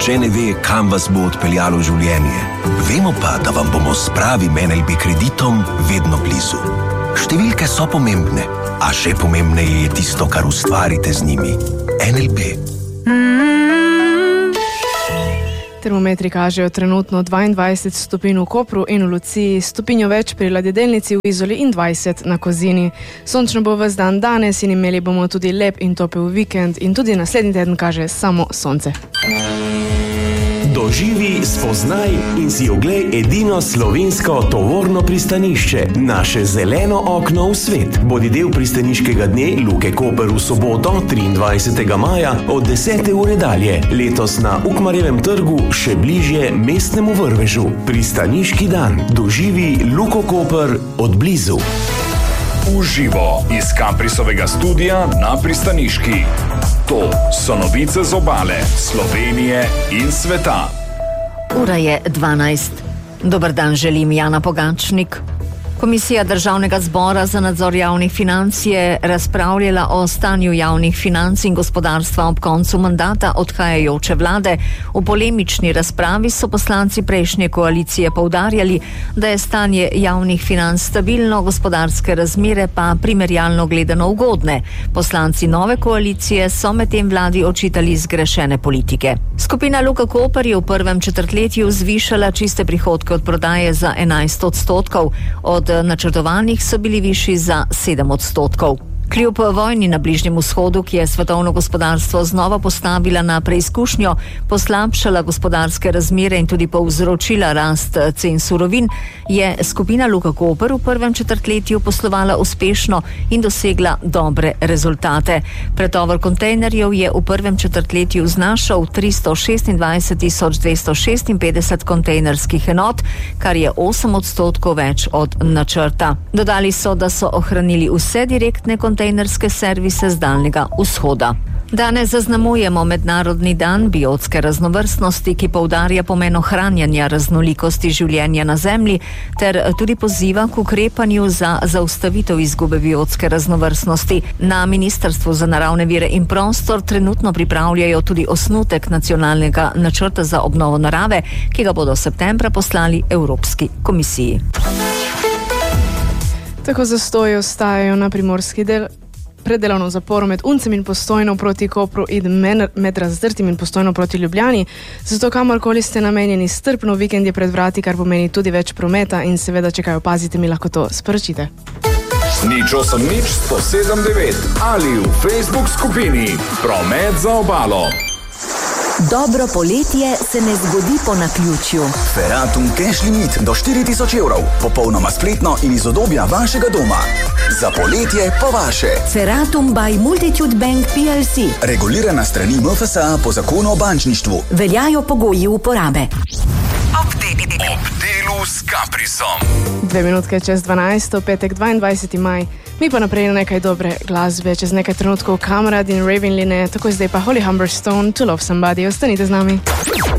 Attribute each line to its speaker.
Speaker 1: nihče ne ve, kam vas bo odpeljalo življenje. Vemo pa, da vam bomo s pravim NLB kreditom vedno blizu. Številke so pomembne, a še pomembneje je tisto, kar ustvarite z njimi. NLB.
Speaker 2: Termometri kažejo trenutno 22 stopinj v Kopru in v Luciji, stopinjo več pri ladjedelnici v Izoli in 20 na Kozini. Sončno bo ves dan danes in imeli bomo tudi lep in topel vikend in tudi naslednji teden kaže samo sonce.
Speaker 3: Doživi, spoznaj in si oglej edino slovensko tovorno pristanišče, naše zeleno okno v svet. Bodi del pristaniškega dne Luke Koper v soboto 23. maja od 10. ure dalje. Letos na Ukmarjevem trgu še bližje mestnemu vrvežu. Pristaniški dan. Doživi Luko Koper od blizu.
Speaker 4: Uživo iz Kaprisovega studia na pristaniški. To so novice z obale, Slovenije in sveta.
Speaker 5: Ura je 12. Dober dan želim, Jana Pogačnik. Komisija Državnega zbora za nadzor javnih financ je razpravljala o stanju javnih financ in gospodarstva ob koncu mandata odhajajoče vlade. V polemični razpravi so poslanci prejšnje koalicije poudarjali, da je stanje javnih financ stabilno, gospodarske razmere pa primerjalno gledano ugodne. Poslanci nove koalicije so medtem vladi očitali zgrešene politike. Skupina Luka Koper je v prvem četrtletju zvišala čiste prihodke od prodaje za 11%, od načrtovanih so bili višji za 7%. Kljub vojni na Bližnjem vzhodu, ki je svetovno gospodarstvo znova postavila na preizkušnjo, poslabšala gospodarske razmere in tudi povzročila rast cen surovin, je skupina Luka Koper v prvem četrtletju poslovala uspešno in dosegla dobre rezultate. Pretovor kontejnerjev je v prvem četrtletju znašal 326.256 kontejnerskih enot, kar je 8% več od načrta. Dodali so, da so ohranili vse direktne kontejnerske servise z Daljnega vzhoda. Danes zaznamujemo Mednarodni dan biotske raznovrstnosti, ki poudarja pomen ohranjanja raznolikosti življenja na Zemlji ter tudi poziva k ukrepanju za zaustavitev izgube biotske raznovrstnosti. Na Ministrstvu za naravne vire in prostor trenutno pripravljajo tudi osnutek nacionalnega načrta za obnovo narave, ki ga bodo septembra poslali Evropski komisiji.
Speaker 2: Tako zastoji ostajajo na primorski del. Pred delovno zaporo med Uncem in Postojno proti Kopru in med Razdrtim in Postojno proti Ljubljani. Zato kamorkoli ste namenjeni strpno, vikend je pred vrati, kar pomeni tudi več prometa in seveda, če kaj opazite, mi lahko to sporočite.
Speaker 4: Nič 8 nič 107 9 ali v Facebook skupini Promet za obalo.
Speaker 6: Dobro poletje se ne zgodi po naključju.
Speaker 7: Feratum Cash Limit do 4.000 evrov. Popolnoma spletno in iz udobja vašega doma. Za poletje pa vaše.
Speaker 6: Feratum by Multitude Bank PLC.
Speaker 7: Regulirana strani MFSA po zakonu o bančništvu.
Speaker 6: Veljajo pogoji uporabe.
Speaker 4: Ob delu s Kaprisom.
Speaker 2: 2 minutke čez 12, petek 22. maj. Mi pa naprej na nekaj dobre glasbe. Čez nekaj trenutkov Kamrad in Raven Line, tako zdaj pa Holly Humberstone, To Love Somebody. Ostanite z nami.